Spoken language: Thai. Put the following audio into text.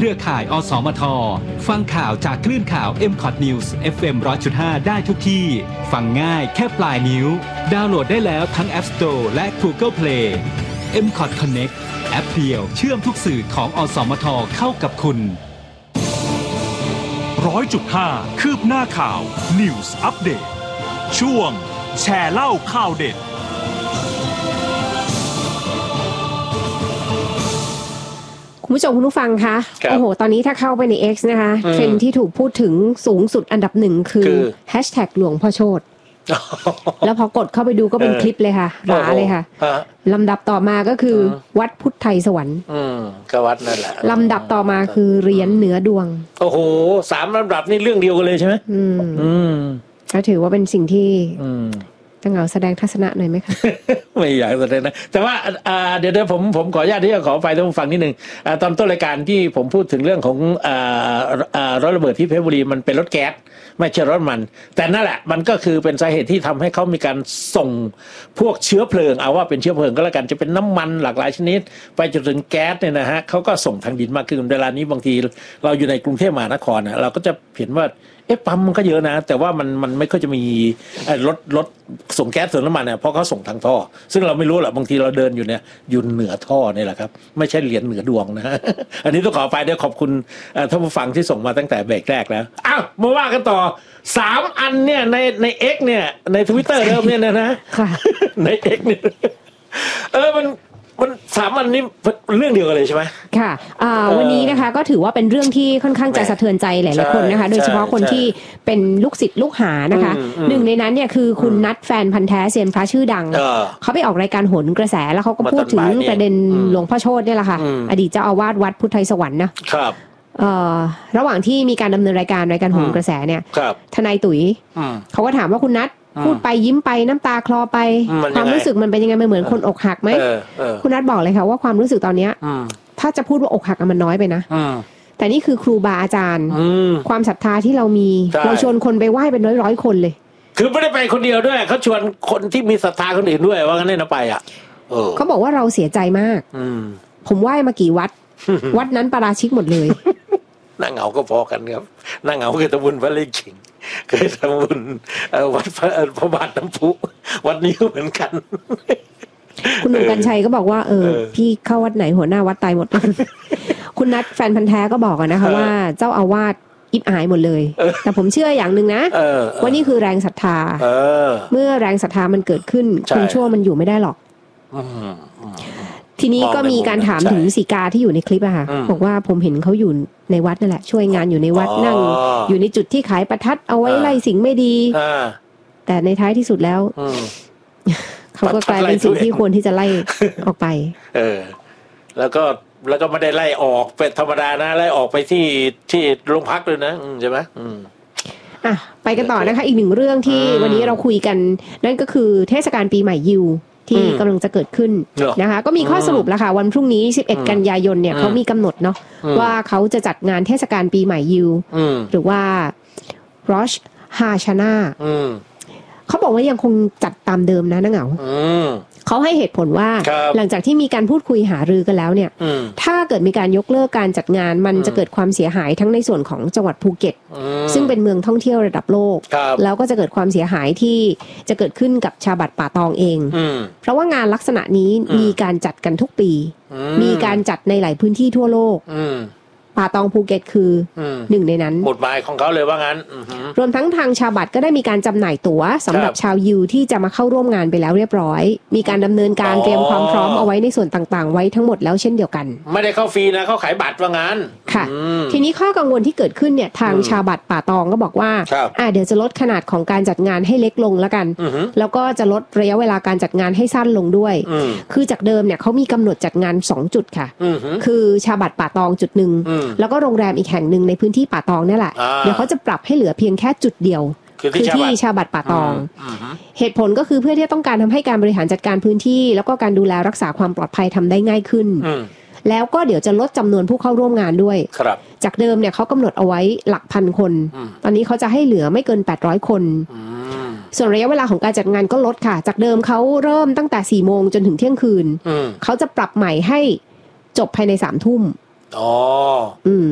รือข่ายอสมทฟังข่าวจากคลื่นข่าว MCOT News FM 100.5 ได้ทุกที่ฟังง่ายแค่ปลายนิ้วดาวน์โหลดได้แล้วทั้ง App Store และ Google Play MCOT Connect แอปเดียวเชื่อมทุกสื่อของอสมทเข้ากับคุณ 100.5 คืบหน้าข่าว News Update ช่วงแชร์เล่าข่าวเด็ดคุณผู้ชมคุณผู้ฟังคะโอ้โหตอนนี้ถ้าเข้าไปใน X นะคะเทรนด์ที่ถูกพูดถึงสูงสุดอันดับหนึ่งคือหลวงพ่อโชติแล้วพอกดเข้าไปดูก็เป็นคลิปเลยค่ะหราเลยค่ะลำดับต่อมาก็คือวัดพุทธไทยสวรรค์ก็วัดนั่นแหละลำดับต่อมาคือเหรียญเหนือดวงโอ้โห3ลำดับนี่เรื่องเดียวกันเลยใช่ไหมก็ถือว่าเป็นสิ่งที่จะเหงาแสดงทัศนะหน่อยไหมคะไม่อยากแสดงนะแต่ว่าเดี๋ยวผมขออนุญาตที่จะขอไฟท่านผู้ฟังนิดนึงตอนต้นรายการที่ผมพูดถึงเรื่องของรถระเบิดที่เพชรบุรีมันเป็นรถแก๊สไม่ใช่รถมันแต่นั่นแหละมันก็คือเป็นสาเหตุที่ทำให้เขามีการส่งพวกเชื้อเพลิงเอาว่าเป็นเชื้อเพลิงก็แล้วกันจะเป็นน้ำมันหลากหลายชนิดไปจนถึงแก๊สเนี่ยนะฮะเขาก็ส่งทางดินมากขึ้นเวลานี้บางทีเราอยู่ในกรุงเทพมหานครเราก็จะเห็นว่าปั๊มมันก็เยอะนะแต่ว่ามันไม่ค่อยจะมีรถส่งแก๊สส่งน้ำมันเนี่ยเพราะเขาส่งทางท่อซึ่งเราไม่รู้แหละบางทีเราเดินอยู่เนี่ยอยู่เหนือท่อนี่แหละครับไม่ใช่เหรียญเหนือดวงนะ อันนี้ต้องขอไปด้วยขอบคุณท่านผู้ฟังที่ส่งมาตั้งแต่เบรกแรกแล้วอ้าวมาว่ากันต่อ3อันเนี่ยใน X เนี่ยใน Twitter เริ่มเนี่ยนะใน X เนี่ยมัน3อันนี้เรื่องเดียวกันเลยใช่ไหมค่ะวันนี้นะคะก็ถือว่าเป็นเรื่องที่ค่อนข้างจะสะเทือนใจหลายๆคนนะคะโดยเฉพาะคนที่เป็นลูกศิษย์ลูกหานะคะหนึ่งในนั้นเนี่ยคือคุณนัทแฟนพันธ์แท้เซียนพระชื่อดังเขาไปออกรายการโหนกระแสแล้วเขาก็พูดถึงประเด็นหลวงพ่อโชติเนี่ยแหละค่ะอดีตเจ้าอาวาสวัดพุทธไทยสวรรค์นะครับระหว่างที่มีการดำเนินรายการโหนกระแสเนี่ยทนายตุ๋ยเขาก็ถามว่าคุณนัทพูดไปยิ้มไปน้ำตาคลอไปความรู้สึกมันเป็นยังไงมันเหมือนคนอกหักไหมคุณนัทบอกเลยค่ะว่าความรู้สึกตอนเนี้ยถ้าจะพูดว่าอกหักมันน้อยไปนะแต่นี่คือครูบาอาจารย์ความศรัทธาที่เรามีเราชวนคนไปไหว้เป็นร้อยคนเลยคือไม่ได้ไปคนเดียวด้วยเขาชวนคนที่มีศรัทธาคนอื่นด้วยว่างั้นเนี่ยไปเขาบอกว่าเราเสียใจมากผมไหว้มากี่วัด วัดนั้นปาราชิกหมดเลยนั่งเหงาก็พอกันครับนั่งเหงาคือตะบุญพระเลขขิงเคยทำบุญวัดพระบาทน้ำพุวัดนี้ก็เหมือนกันคุณหนุ่มกัญชัยก็บอกว่าพี่เข้าวัดไหนหัวหน้าวัดตายหมด คุณนัทแฟนพันธ์แท้ก็บอกนะคะว่าเจ้าอาวาสอิบอายหมดเลยแต่ผมเชื่ออย่างหนึ่งนะว่านี่คือแรงศรัทธาเมื่อแรงศรัทธามันเกิดขึ้นคุณชั่วมันอยู่ไม่ได้หรอกทีนี้ก็มีการถามถึงสีกาที่อยู่ในคลิปอะค่ะบอกว่าผมเห็นเขาอยู่ในวัดนั่นแหละช่วยงานอยู่ในวัดนั่งอยู่ในจุดที่ขายประทัดเอาไว้ไล่สิ่งไม่ดีแต่ในท้ายที่สุดแล้วเขาก็กลายเป็นสิ่งที่ควรที่จะไล่ออกไปแล้วก็ไม่ได้ไล่ออกเป็นธรรมดานะไล่ออกไปที่โรงพักเลยนะใช่ไหมไปกันต่อนะคะอีกหนึ่งเรื่องที่วันนี้เราคุยกันนั่นก็คือเทศกาลปีใหม่ยิวที่กำลังจะเกิดขึ้นนะคะก็มีข้อสรุปแล้วค่ะวันพรุ่งนี้11กันยายนเนี่ยเขามีกำหนดเนาะว่าเขาจะจัดงานเทศกาลปีใหม่ยิวหรือว่า Rosh Hashanah เขาบอกว่ายังคงจัดตามเดิมนะเหงาเขาให้เหตุผลว่าหลังจากที่มีการพูดคุยหารือกันแล้วเนี่ยถ้าเกิดมีการยกเลิกการจัดงานมันจะเกิดความเสียหายทั้งในส่วนของจังหวัดภูเก็ตซึ่งเป็นเมืองท่องเที่ยวระดับโลกแล้วก็จะเกิดความเสียหายที่จะเกิดขึ้นกับชาวบัดป่าตองเองเพราะว่างานลักษณะนี้มีการจัดกันทุกปีมีการจัดในหลายพื้นที่ทั่วโลกป่าตองภูเก็ตคือหนึ่งในนั้นหมุดหมายของเขาเลยว่างั้นรวมทั้งทางชาวบัตรก็ได้มีการจำหน่ายตั๋วสำหรับชาวยิวที่จะมาเข้าร่วมงานไปแล้วเรียบร้อยมีการดำเนินการเตรียมความพร้อมเอาไว้ในส่วนต่างๆไว้ทั้งหมดแล้วเช่นเดียวกันไม่ได้เข้าฟรีนะเขาขายบัตรว่างั้นค่ะทีนี้ข้อกังวลที่เกิดขึ้นเนี่ยทางชาวบัตรป่าตองก็บอกว่าเดี๋ยวจะลดขนาดของการจัดงานให้เล็กลงแล้วกันแล้วก็จะลดระยะเวลาการจัดงานให้สั้นลงด้วยคือจากเดิมเนี่ยเขามีกำหนดจัดงาน2จุดค่ะคือชาวบัตรป่าตองจุดนึงแล้วก็โรงแรมอีกแห่งหนึ่งในพื้นที่ป่าตองนี่แหละเดี๋ยวเขาจะปรับให้เหลือเพียงแค่จุดเดียวคือที่ชาวบัตรป่าตองเหตุผลก็คือเพื่อที่ต้องการทำให้การบริหารจัดการพื้นที่แล้วก็การดูแลรักษาความปลอดภัยทำได้ง่ายขึ้นแล้วก็เดี๋ยวจะลดจำนวนผู้เข้าร่วมงานด้วยจากเดิมเนี่ยเขากำหนดเอาไว้หลักพันคนตอนนี้เขาจะให้เหลือไม่เกิน800คนส่วนระยะเวลาของการจัดงานก็ลดค่ะจากเดิมเขาเริ่มตั้งแต่4 โมงจนถึงเที่ยงคืนเขาจะปรับใหม่ให้จบภายใน3 ทุ่ม